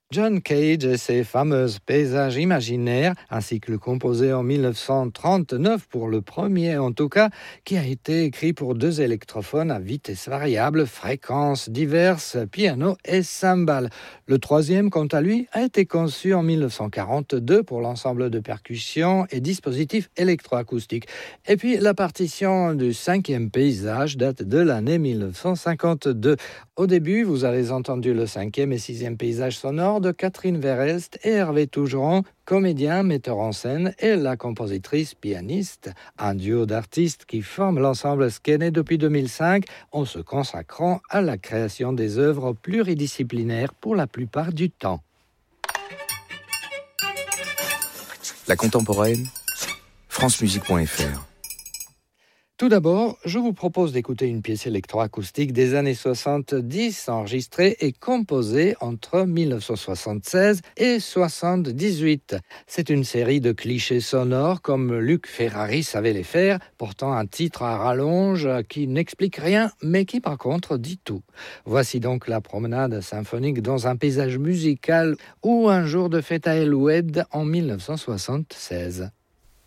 John Cage et ses fameux paysages imaginaires, un cycle composé en 1939 pour le premier en tout cas, qui a été écrit pour 2 électrophones à vitesse variable, fréquences diverses, piano et cymbales. Le troisième, quant à lui, a été conçu en 1942 pour l'ensemble de percussions et dispositifs électroacoustiques. Et puis la partition du 5e paysage date de l'année 1952. Au début, vous avez entendu le 5e et 6e paysage sonore de Catherine Verhelst et Hervé Tougeron, comédien, metteur en scène et la compositrice pianiste, un duo d'artistes qui forment l'ensemble Skene depuis 2005 en se consacrant à la création des œuvres pluridisciplinaires pour la plupart du temps. La contemporaine, francemusique.fr. Tout d'abord, je vous propose d'écouter une pièce électroacoustique des années 70 enregistrée et composée entre 1976 et 1978. C'est une série de clichés sonores comme Luc Ferrari savait les faire, portant un titre à rallonge qui n'explique rien mais qui par contre dit tout. Voici donc la promenade symphonique dans un paysage musical ou un jour de fête à El Oued en 1976.